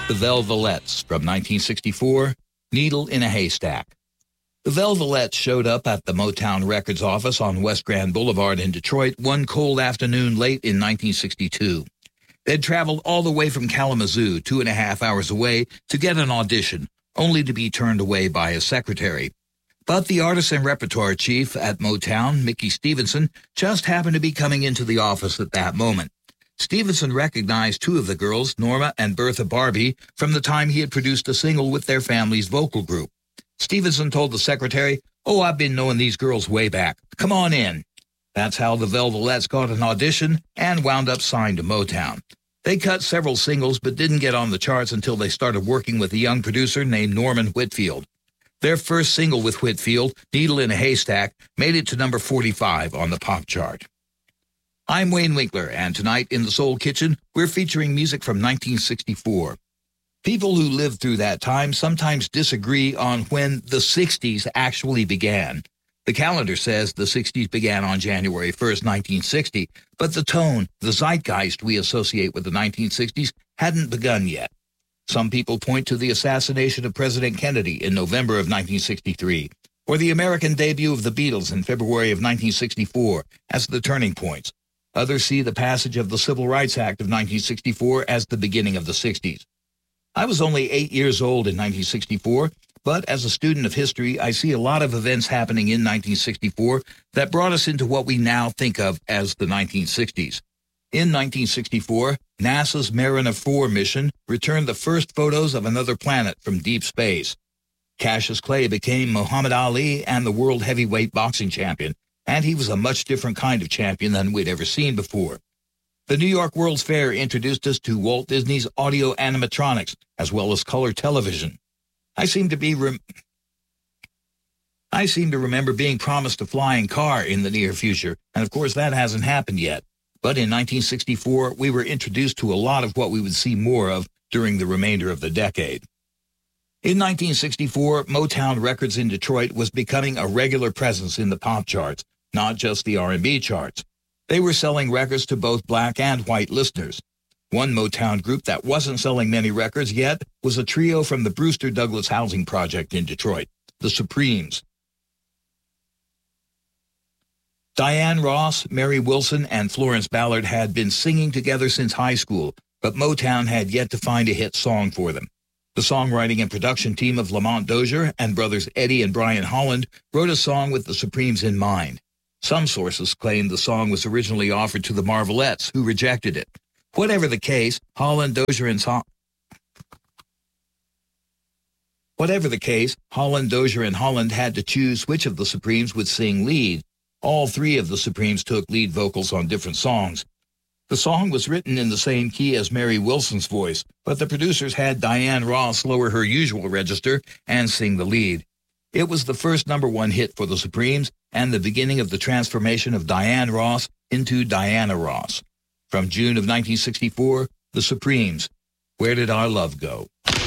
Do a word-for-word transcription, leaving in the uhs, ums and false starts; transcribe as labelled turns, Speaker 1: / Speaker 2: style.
Speaker 1: The Velvelettes from nineteen sixty-four, Needle in a Haystack. The Velvelettes showed up at the Motown Records office on West Grand Boulevard in Detroit one cold afternoon late in nineteen sixty-two. They'd traveled all the way from Kalamazoo, two and a half hours away, to get an audition, only to be turned away by his secretary. But the artist and repertoire chief at Motown, Mickey Stevenson, just happened to be coming into the office at that moment. Stevenson recognized two of the girls, Norma and Bertha Barbie, from the time he had produced a single with their family's vocal group. Stevenson told the secretary, "Oh, I've been knowing these girls way back. Come on in." That's how the Velvelettes got an audition and wound up signed to Motown. They cut several singles but didn't get on the charts until they started working with a young producer named Norman Whitfield. Their first single with Whitfield, Needle in a Haystack, made it to number forty-five on the pop chart. I'm Wayne Winkler, and tonight in the Soul Kitchen, we're featuring music from nineteen sixty-four. People who lived through that time sometimes disagree on when the sixties actually began. The calendar says the sixties began on January first, nineteen sixty, but the tone, the zeitgeist we associate with the nineteen sixties hadn't begun yet. Some people point to the assassination of President Kennedy in November of nineteen sixty-three, or the American debut of the Beatles in February of nineteen sixty-four as the turning points. Others see the passage of the Civil Rights Act of nineteen sixty-four as the beginning of the sixties. I was only eight years old in nineteen sixty-four, but as a student of history, I see a lot of events happening in nineteen sixty-four that brought us into what we now think of as the nineteen sixties. In nineteen sixty-four, NASA's Mariner four mission returned the first photos of another planet from deep space. Cassius Clay became Muhammad Ali and the world heavyweight boxing champion, and he was a much different kind of champion than we'd ever seen before. The New York World's Fair introduced us to Walt Disney's audio animatronics, as well as color television. I seem to be rem- I seem to remember being promised a flying car in the near future, and of course that hasn't happened yet. But in nineteen sixty-four, we were introduced to a lot of what we would see more of during the remainder of the decade. In nineteen sixty-four, Motown Records in Detroit was becoming a regular presence in the pop charts, not just the R and B charts. They were selling records to both black and white listeners. One Motown group that wasn't selling many records yet was a trio from the Brewster Douglas Housing Project in Detroit, the Supremes. Diane Ross, Mary Wilson, and Florence Ballard had been singing together since high school, but Motown had yet to find a hit song for them. The songwriting and production team of Lamont Dozier and brothers Eddie and Brian Holland wrote a song with the Supremes in mind. Some sources claim the song was originally offered to the Marvelettes, who rejected it. Whatever the case, Holland, Dozier, and so- Whatever the case, Holland, Dozier, and Holland had to choose which of the Supremes would sing lead. All three of the Supremes took lead vocals on different songs. The song was written in the same key as Mary Wilson's voice, but the producers had Diane Ross lower her usual register and sing the lead. It was the first number one hit for the Supremes and the beginning of the transformation of Diane Ross into Diana Ross. From June of nineteen sixty-four, the Supremes, Where Did Our Love Go?